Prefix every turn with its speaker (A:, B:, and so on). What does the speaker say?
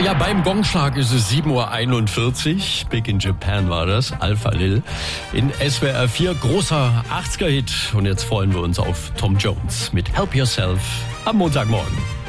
A: Ja, beim Gongschlag ist es 7:41 Uhr. Big in Japan war das, Alpha Lil. In SWR 4, großer 80er-Hit. Und jetzt freuen wir uns auf Tom Jones mit Help Yourself am Montagmorgen.